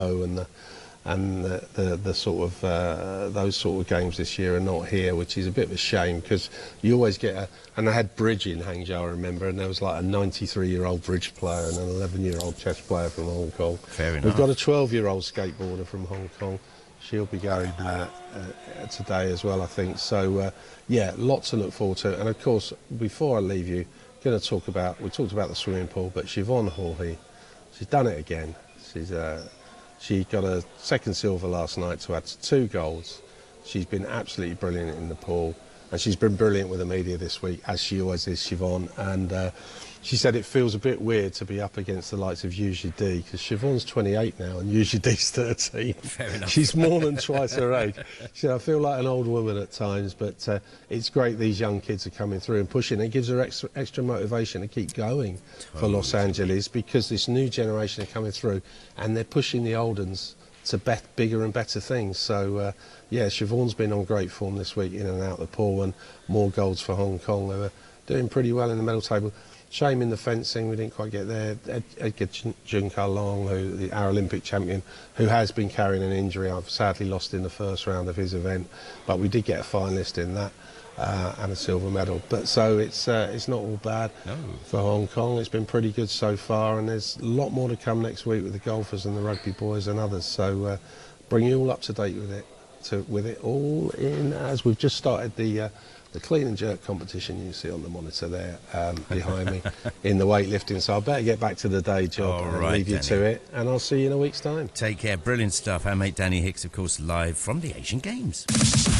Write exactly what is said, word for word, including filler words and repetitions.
and the and the, the, the sort of uh, those sort of games this year are not here, which is a bit of a shame because you always get a, and they had bridge in Hangzhou, I remember, and there was like a ninety-three year old bridge player and an eleven year old chess player from Hong Kong. Fair enough. We've got a twelve year old skateboarder from Hong Kong. She'll be going uh, uh, today as well, I think. So uh, yeah, lots to look forward to. And of course, before I leave you, going to talk about, we talked about the swimming pool, but Siobhan Hawley, she's done it again. She's uh, She got a second silver last night to add to two golds. She's been absolutely brilliant in the pool, and she's been brilliant with the media this week, as she always is, Siobhan. And uh, she said it feels a bit weird to be up against the likes of Yu Zhidi, because Siobhan's twenty-eight now and Yu Zhidi's thirteen. Fair enough. She's more than twice her age. She said, I feel like an old woman at times, but uh, it's great these young kids are coming through and pushing. It gives her extra, extra motivation to keep going totally. For Los Angeles, because this new generation are coming through and they're pushing the old uns to bet bigger and better things. So uh, yeah, Siobhan's been on great form this week in and out the pool, and more golds for Hong Kong. They were doing pretty well in the medal table. Shame in the fencing, we didn't quite get there. Ed, Edgar Junka Long, who the our Olympic champion, who has been carrying an injury, I've sadly lost in the first round of his event, but we did get a finalist in that uh, and a silver medal. But so it's uh, it's not all bad no. for Hong Kong. It's been pretty good so far, and there's a lot more to come next week with the golfers and the rugby boys and others. So uh, bring you all up to date with it, to, with it all in as we've just started the. Uh, The clean and jerk competition you see on the monitor there um, behind me in the weightlifting. So I better get back to the day job All and right, leave you Danny. to it. And I'll see you in a week's time. Take care. Brilliant stuff. Our mate Danny Hicks, of course, live from the Asian Games.